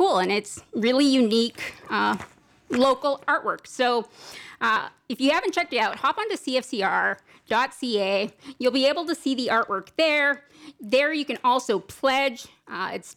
cool, and it's really unique local artwork. So if you haven't checked it out, hop onto cfcr.ca. You'll be able to see the artwork there. There you can also pledge. It's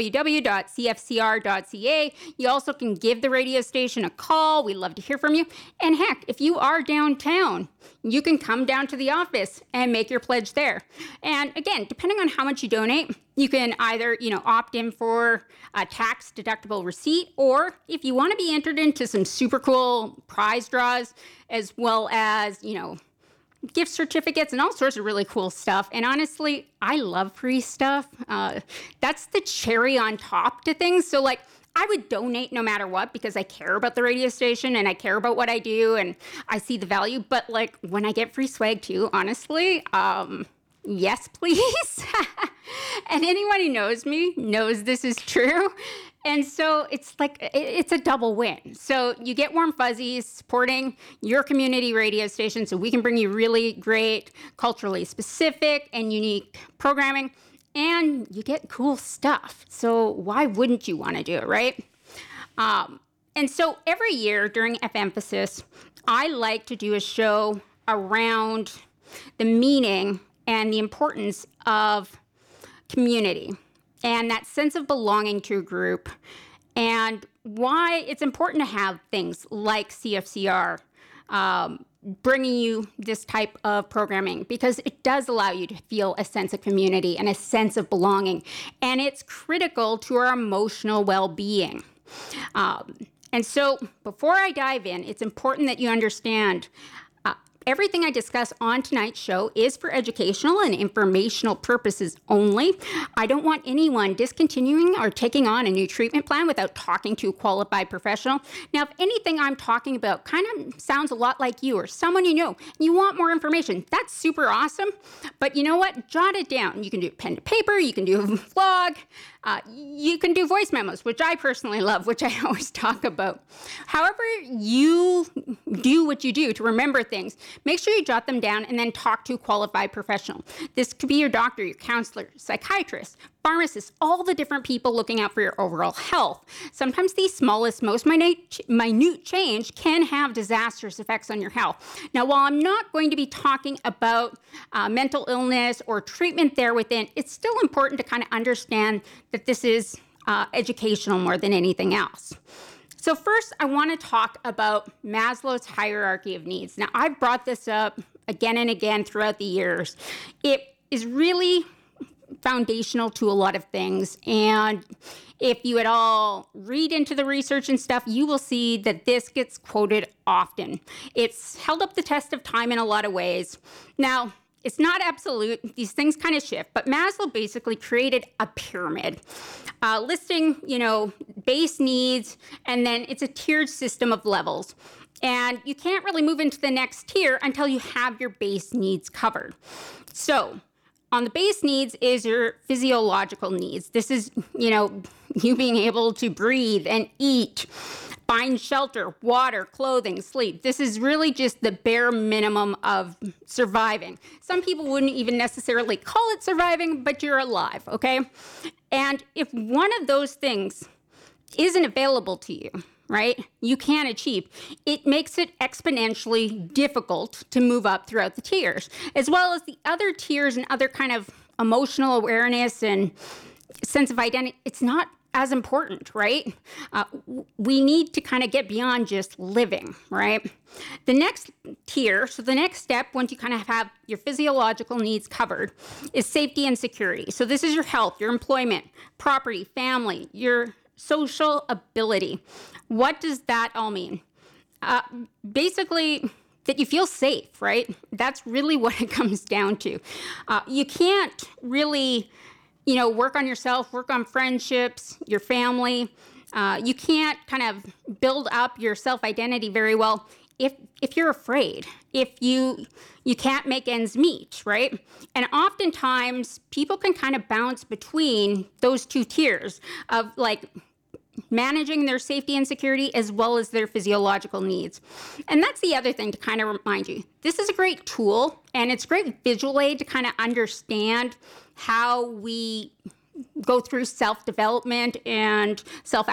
www.cfcr.ca. You also can give the radio station a call. We love to hear from you. And heck, if you are downtown, you can come down to the office and make your pledge there. And again, depending on how much you donate, you can either, opt in for a tax deductible receipt, or if you want to be entered into some super cool prize draws, as well as, gift certificates and all sorts of really cool stuff. And honestly, I love free stuff. That's the cherry on top to things. So I would donate no matter what, because I care about the radio station and I care about what I do and I see the value. But when I get free swag too, honestly, yes, please. And anyone who knows me knows this is true. And so it's a double win. So you get warm fuzzies supporting your community radio station so we can bring you really great, culturally specific and unique programming, and you get cool stuff. So why wouldn't you want to do it, right? And so every year during F-Emphasis, I like to do a show around the meaning and the importance of community and that sense of belonging to a group, and why it's important to have things like CFCR bringing you this type of programming, because it does allow you to feel a sense of community and a sense of belonging, and it's critical to our emotional well-being. And so before I dive in, it's important that you understand everything I discuss on tonight's show is for educational and informational purposes only. I don't want anyone discontinuing or taking on a new treatment plan without talking to a qualified professional. Now, if anything I'm talking about kind of sounds a lot like you or someone you know, and you want more information, that's super awesome. But you know what? Jot it down. You can do pen to paper, you can do a vlog, you can do voice memos, which I personally love, which I always talk about. However you do what you do to remember things, make sure you jot them down and then talk to a qualified professional. This could be your doctor, your counselor, psychiatrist, pharmacist, all the different people looking out for your overall health. Sometimes the smallest, most minute change can have disastrous effects on your health. Now, while I'm not going to be talking about mental illness or treatment there within, it's still important to kind of understand that this is educational more than anything else. So first, I want to talk about Maslow's hierarchy of needs. Now, I've brought this up again and again throughout the years. It is really foundational to a lot of things. And if you at all read into the research and stuff, you will see that this gets quoted often. It's held up the test of time in a lot of ways. Now, it's not absolute. These things kind of shift, but Maslow basically created a pyramid listing, base needs, and then it's a tiered system of levels. And you can't really move into the next tier until you have your base needs covered. So on the base needs is your physiological needs. This is, you being able to breathe and eat, find shelter, water, clothing, sleep. This is really just the bare minimum of surviving. Some people wouldn't even necessarily call it surviving, but you're alive, okay? And if one of those things isn't available to you, right, you can't achieve, it makes it exponentially difficult to move up throughout the tiers, as well as the other tiers and other kind of emotional awareness and sense of identity. It's not as important, right? We need to kind of get beyond just living, right? The next tier, so the next step, once you kind of have your physiological needs covered, is safety and security. So this is your health, your employment, property, family, your social ability. What does that all mean? Basically, that you feel safe, right? That's really what it comes down to. You can't really work on yourself, work on friendships, your family. You can't kind of build up your self-identity very well if you're afraid, if you can't make ends meet, right? And oftentimes, people can kind of bounce between those two tiers of managing their safety and security as well as their physiological needs. And that's the other thing to kind of remind you. This is a great tool, and it's a great visual aid to kind of understand how we go through self-development and self